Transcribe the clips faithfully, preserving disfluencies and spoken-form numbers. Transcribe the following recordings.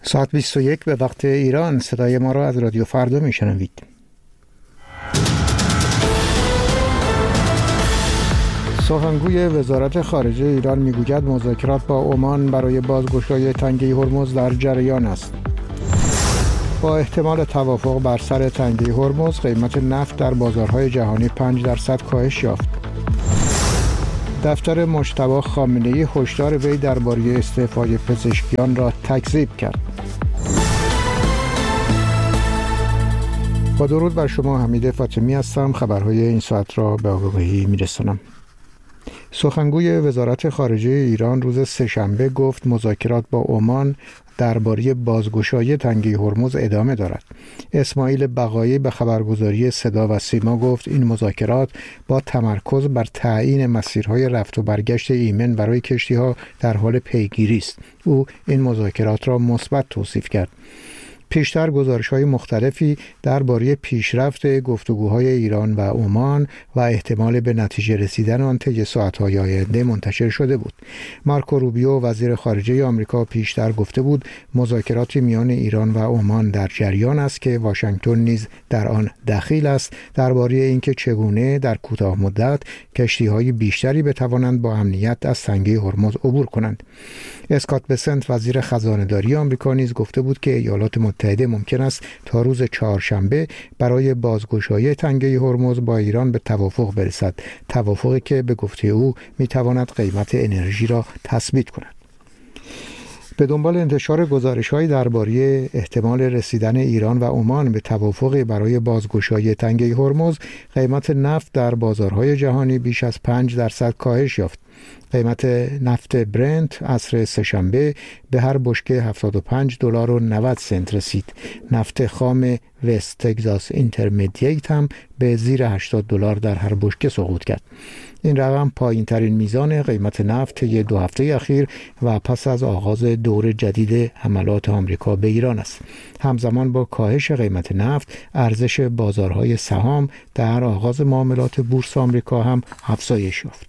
ساعت بیست و یک به وقت ایران. صدای ما را از رادیو فردا میشنوید. سخنگوی وزارت خارجه ایران میگوید مذاکرات با عمان برای بازگشایی تنگه هرمز در جریان است. با احتمال توافق بر سر تنگه هرمز، قیمت نفت در بازارهای جهانی پنج درصد کاهش یافت. دفتر مجتبی خامنه‌ای هشدار وی درباره استعفای پزشکیان را تکذیب کرد. با درود بر شما، حمید فاطمی هستم. خبرهای این ساعت را به آگاهی می‌رسانم. سخنگوی وزارت خارجه ایران روز سه‌شنبه گفت مذاکرات با عمان درباره بازگشایی تنگه هرمز ادامه دارد. اسماعیل بقایی به خبرگزاری صدا و سیما گفت این مذاکرات با تمرکز بر تعیین مسیرهای رفت و برگشت ایمن برای کشتی‌ها در حال پیگیری است. او این مذاکرات را مثبت توصیف کرد. پیشتر گزارش‌های مختلفی درباره پیشرفت گفتگوهای ایران و عمان و احتمال به نتیجه رسیدن آن طی ساعت‌های آینده منتشر شده بود. مارکو روبیو وزیر خارجه آمریکا پیشتر گفته بود مذاکراتی میان ایران و عمان در جریان است که واشنگتن نیز در آن دخیل است درباره اینکه چگونه در کوتاه مدت کشتی‌های بیشتری بتوانند با امنیت از تنگه هرمز عبور کنند. اسکات بسنت وزیر خزانه‌داری آمریکا نیز گفته بود که ایالات متحده ممکن است تا روز چهارشنبه برای بازگشایی تنگه هرمز با ایران به توافق برسد، توافقی که به گفته او میتواند قیمت انرژی را تثبیت کند. به دنبال انتشار گزارش‌های درباره احتمال رسیدن ایران و عمان به توافقی برای بازگشایی تنگه هرمز، قیمت نفت در بازارهای جهانی بیش از پنج درصد کاهش یافت. قیمت نفت برنت عصر سه‌شنبه به هر بشکه هفتاد و پنج دلار و نود سنت رسید. نفت خام وست تگزاس اینترمدییت هم به زیر هشتاد دلار در هر بشکه سقوط کرد. این رقم پایین ترین میزان قیمت نفت طی دو هفته اخیر و پس از آغاز دور جدید حملات آمریکا به ایران است. همزمان با کاهش قیمت نفت، ارزش بازارهای سهام در آغاز معاملات بورس آمریکا هم افزایش یافت.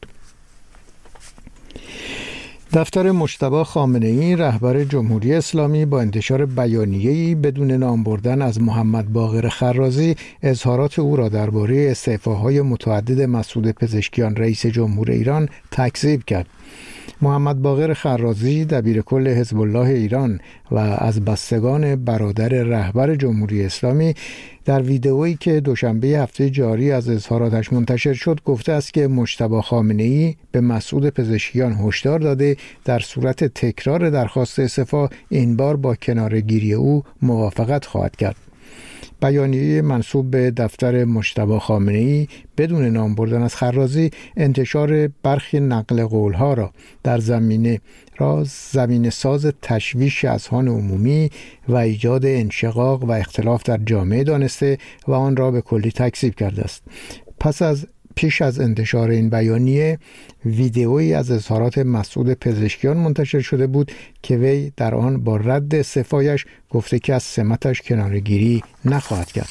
دفتر مجتبی خامنه‌ای رهبر جمهوری اسلامی با انتشار بیانیه‌ای بدون نام بردن از محمد باقر خرازی اظهارات او را درباره استعفاهای متعدد مسعود پزشکیان رئیس جمهور ایران تکذیب کرد. محمد باقر خرازی دبیرکل حزب الله ایران و از بستگان برادر رهبر جمهوری اسلامی در ویدئویی که دوشنبه هفته جاری از اظهاراتش منتشر شد گفته است که مجتبی خامنه‌ای به مسعود پزشکیان هشدار داده در صورت تکرار درخواست استعفا این بار با کناره‌گیری او موافقت خواهد کرد. بیانیه منسوب به دفتر مجتبی خامنه‌ای بدون نام بردن از خرازی انتشار برخی نقل قول‌ها را در زمینه را زمینه ساز تشویش اذهان عمومی و ایجاد انشقاق و اختلاف در جامعه دانسته و آن را به کلی تکذیب کرده است. پس از پیش از انتشار این بیانیه ویدئویی از اظهارات مسعود پزشکیان منتشر شده بود که وی در آن با رد استعفایش گفته که از سمتش کناره‌گیری نخواهد کرد.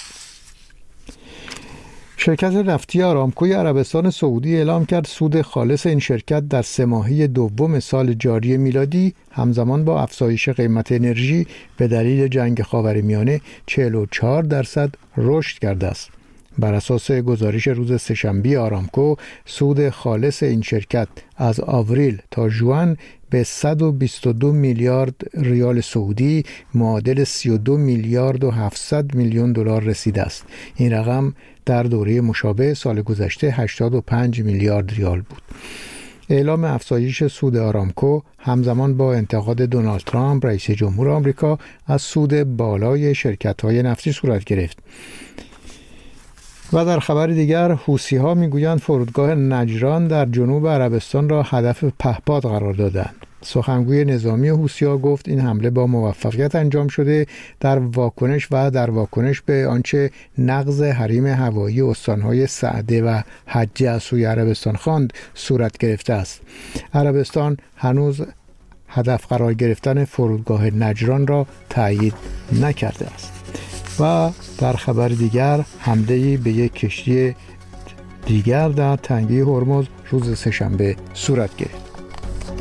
شرکت نفتی آرامکوی عربستان سعودی اعلام کرد سود خالص این شرکت در سه ماهه دوم سال جاری میلادی همزمان با افزایش قیمت انرژی به دلیل جنگ خاورمیانه چهل و چهار درصد رشد کرده است. بر اساس گزارش روز سه‌شنبه آرامکو، سود خالص این شرکت از آوریل تا ژوئن به صد و بیست و دو میلیارد ریال سعودی معادل سی و دو میلیارد و هفتصد میلیون دلار رسیده است. این رقم در دوره مشابه سال گذشته هشتاد و پنج میلیارد ریال بود. اعلام افزایش سود آرامکو همزمان با انتقاد دونالد ترامپ رئیس جمهور آمریکا از سود بالای شرکت‌های نفتی صورت گرفت. و در خبر دیگر، حوثی‌ها میگویند فرودگاه نجران در جنوب عربستان را هدف پهپاد قرار دادند. سخنگوی نظامی حوثی‌ها گفت این حمله با موفقیت انجام شده در واکنش و در واکنش به آنچه نقض حریم هوایی استان‌های سعده و حجه از سوی عربستان خواند صورت گرفته است. عربستان هنوز هدف قرار گرفتن فرودگاه نجران را تایید نکرده است. و در خبر دیگر، حمله‌ای به یک کشتی دیگر در تنگه هرمز روز سه‌شنبه صورت گرفت.